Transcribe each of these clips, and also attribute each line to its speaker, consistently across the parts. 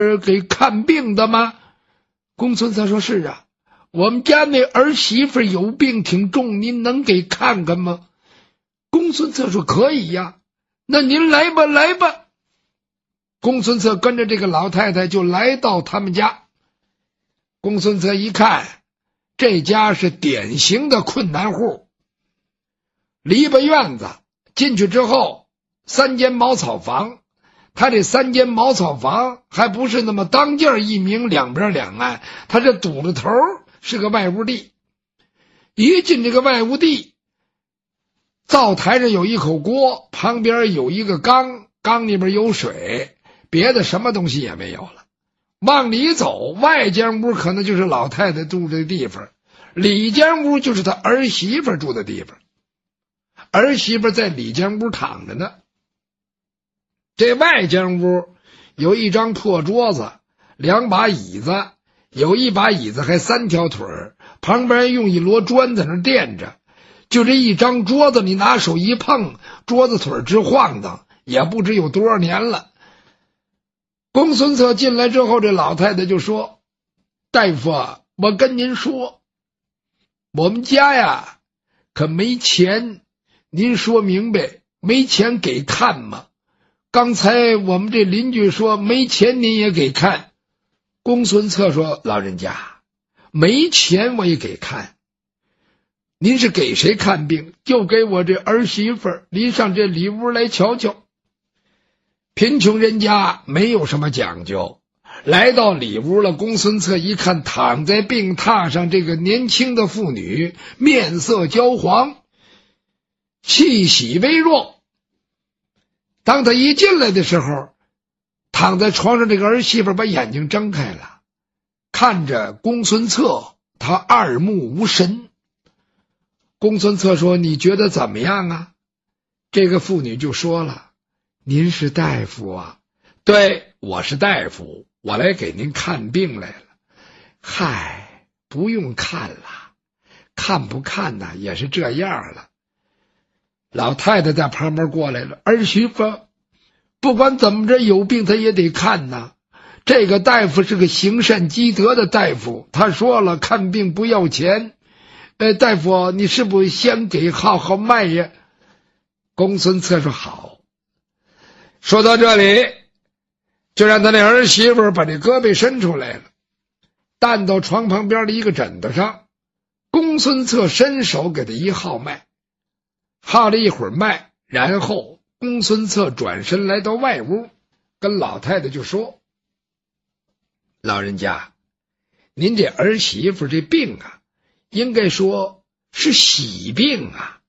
Speaker 1: 给看病的吗？公孙策说是啊，我们家那儿媳妇有病挺重，您能给看看吗？公孙策说可以呀，那您来吧来吧。公孙策跟着这个老太太就来到他们家。公孙策一看，这家是典型的困难户，篱笆院子进去之后，3间茅草房，他这3间茅草房还不是那么当间一明两边两岸，他这堵着头是个外屋地。一进这个外屋地，灶台上有一口锅，旁边有一个缸，缸里边有水，别的什么东西也没有了。往里走，外间屋可能就是老太太住的地方，里间屋就是他儿媳妇住的地方。儿媳妇在里间屋躺着呢。这外间屋有一张破桌子，2把椅子，有一把椅子还3条腿，旁边用一摞砖在那垫着。就这一张桌子，你拿手一碰，桌子腿直晃荡，也不知有多少年了。公孙策进来之后，这老太太就说：大夫啊，我跟您说，我们家呀可没钱，您说明白，没钱给看吗？刚才我们这邻居说没钱您也给看。公孙策说：老人家，没钱我也给看。您是给谁看病？就给我这儿媳妇，您上这里屋来瞧瞧。贫穷人家没有什么讲究，来到里屋了。公孙策一看躺在病榻上这个年轻的妇女，面色焦黄，气息微弱。当他一进来的时候，躺在床上这个儿媳妇把眼睛睁开了，看着公孙策，他二目无神。公孙策说：你觉得怎么样啊？这个妇女就说了：您是大夫啊？对，我是大夫，我来给您看病来了。嗨，不用看了，看不看呢也是这样了。老太太在旁边过来了：儿媳妇，不管怎么着有病他也得看呐。这个大夫是个行善积德的大夫，他说了看病不要钱。大夫你是不是先给号号脉呀？公孙策说好。说到这里，就让他那儿媳妇把这胳膊伸出来了，担到床旁边的一个枕头上。公孙策伸手给他一号脉，号了一会儿脉，然后公孙策转身来到外屋，跟老太太就说：老人家，您这儿媳妇这病啊，应该说是喜病啊。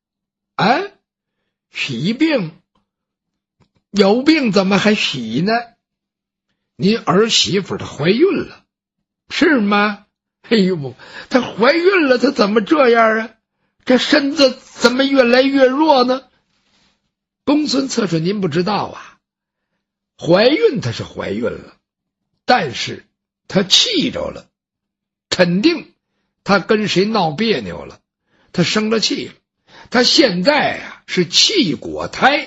Speaker 1: 喜病？有病怎么还喜呢？您儿媳妇她怀孕了。是吗？哎呦，她怀孕了，她怎么这样啊？这身子怎么越来越弱呢？公孙策说：您不知道啊，怀孕她是怀孕了，但是她气着了，肯定她跟谁闹别扭了，她生了气了。她现在啊是气果胎。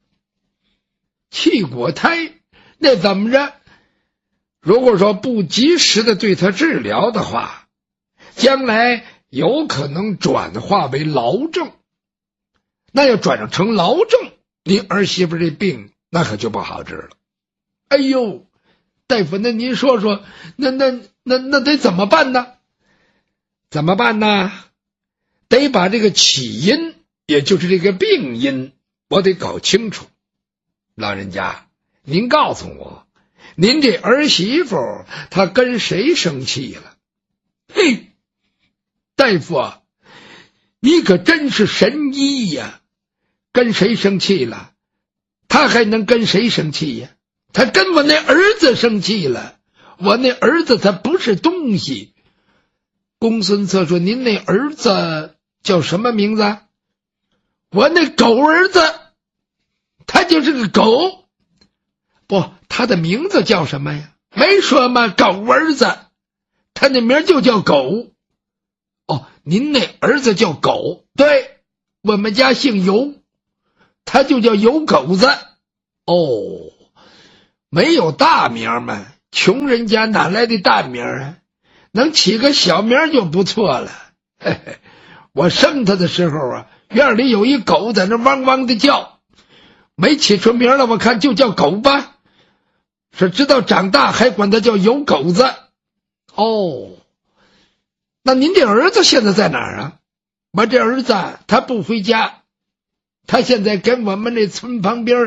Speaker 1: 气果胎那怎么着？如果说不及时的对他治疗的话，将来有可能转化为痨症。那要转成痨症，你儿媳妇这病那可就不好治了。哎呦，大夫，那您说说，那得怎么办呢？怎么办呢？得把这个起因，也就是这个病因，我得搞清楚。老人家，您告诉我，您这儿媳妇她跟谁生气了？嘿，大夫啊，你可真是神医呀！跟谁生气了？她还能跟谁生气呀？她跟我那儿子生气了。我那儿子他不是东西。公孙策说：您那儿子叫什么名字？我那狗儿子，他就是个狗。不，他的名字叫什么呀？没说吗？狗儿子，他那名就叫狗。哦，您那儿子叫狗？对，我们家姓尤，他就叫尤狗子。哦，没有大名吗？ 穷人家哪来的大名啊？能起个小名就不错了。嘿嘿，我生他的时候啊，院里有一狗在那汪汪的叫，没起出名了，我看就叫狗吧。是直到长大还管他叫有狗子。哦，那您的儿子现在在哪儿啊？我这儿子他不回家，他现在跟我们那村旁边